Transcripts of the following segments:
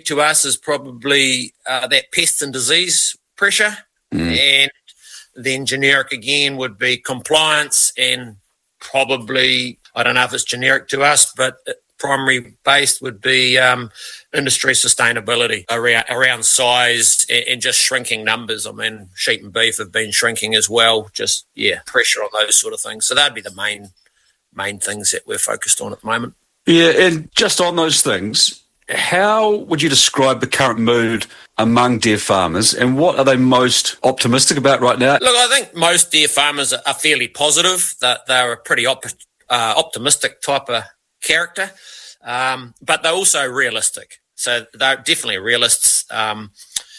to us is probably that pest and disease pressure, and then generic again would be compliance, and probably, I don't know if it's generic to us, but primary based would be industry sustainability around size and just shrinking numbers. I mean, sheep and beef have been shrinking as well, just, pressure on those sort of things. So that'd be the main things that we're focused on at the moment. Yeah, and just on those things, how would you describe the current mood among deer farmers, and what are they most optimistic about right now? Look, I think most deer farmers are fairly positive. That they're a pretty optimistic type of character, but they're also realistic. So they're definitely realists. The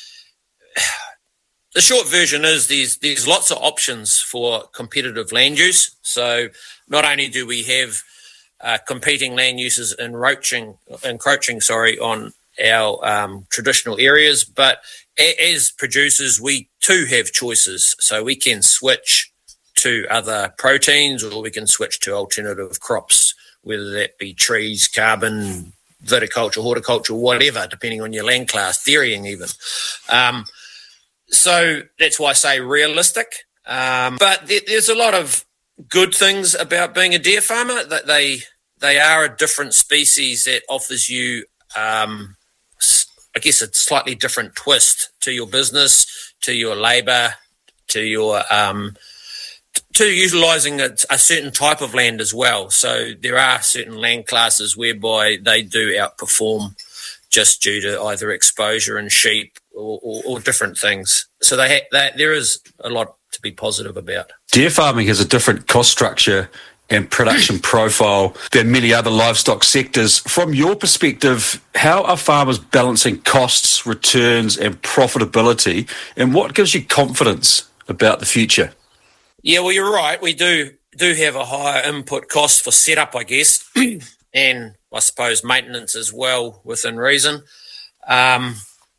short version is there's lots of options for competitive land use. So not only do we have competing land uses encroaching on our traditional areas, but as producers, we too have choices. So we can switch to other proteins, or we can switch to alternative crops, whether that be trees, carbon, viticulture, horticulture, whatever, depending on your land class, dairying even. So that's why I say realistic. But there's a lot of good things about being a deer farmer, that they are a different species that offers you, I guess, a slightly different twist to your business, to your labour, to your to utilising a certain type of land as well. So there are certain land classes whereby they do outperform just due to either exposure in sheep or different things. So there is a lot to be positive about. Deer farming has a different cost structure and production profile than many other livestock sectors. From your perspective, how are farmers balancing costs, returns and profitability, and what gives you confidence about the future? Yeah, well, you're right. We do have a higher input cost for setup, I guess, and I suppose maintenance as well, within reason. But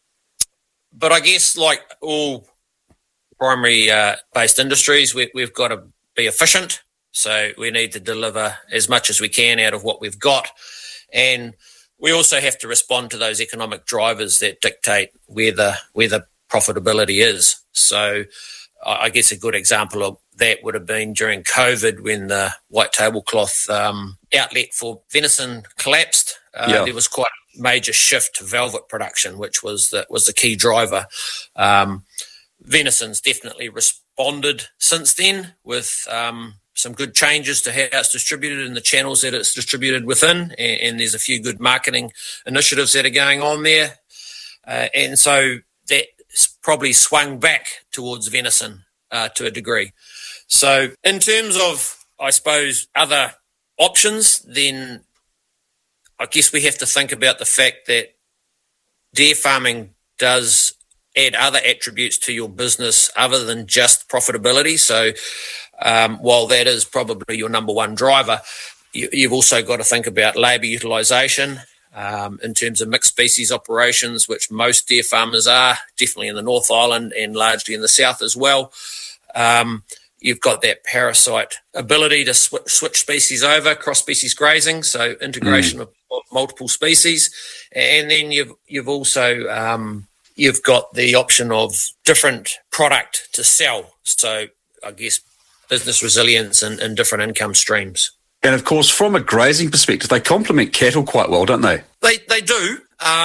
I guess, like all primary based industries, we've got to be efficient. So we need to deliver as much as we can out of what we've got. And we also have to respond to those economic drivers that dictate where the profitability is. So I guess a good example of that would have been during COVID, when the white tablecloth outlet for venison collapsed. There was quite a major shift to velvet production, which was the key driver. Venison's definitely responded since then with some good changes to how it's distributed and the channels that it's distributed within, and there's a few good marketing initiatives that are going on there. And so that's probably swung back towards venison to a degree. So in terms of, I suppose, other options, then I guess we have to think about the fact that deer farming does add other attributes to your business other than just profitability. So while that is probably your number one driver, you've also got to think about labour utilisation in terms of mixed species operations, which most deer farmers are, definitely in the North Island and largely in the south as well. You've got that parasite ability to switch species over, cross-species grazing, so integration of multiple species. And then you've also you've got the option of different product to sell. So I guess business resilience and different income streams. And of course, from a grazing perspective, they complement cattle quite well, don't they? They do.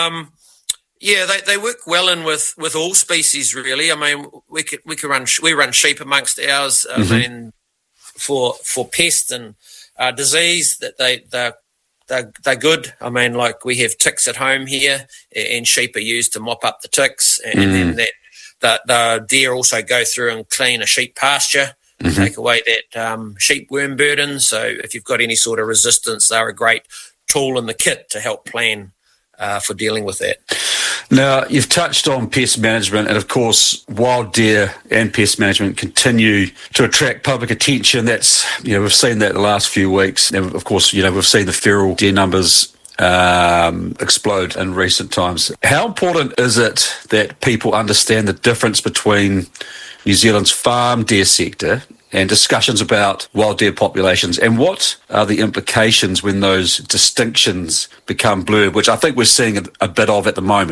They work well in with all species, really. I mean, we run sheep amongst ours. I mean, for pest and disease, that they're good. I mean, like we have ticks at home here, and sheep are used to mop up the ticks, and then the deer also go through and clean a sheep pasture, take away that sheep worm burden. So if you've got any sort of resistance, they're a great tool in the kit to help plan for dealing with that. Now, you've touched on pest management, and of course, wild deer and pest management continue to attract public attention. That's, we've seen that the last few weeks. And of course, we've seen the feral deer numbers explode in recent times. How important is it that people understand the difference between New Zealand's farm deer sector and discussions about wild deer populations, and what are the implications when those distinctions become blurred, which I think we're seeing a bit of at the moment?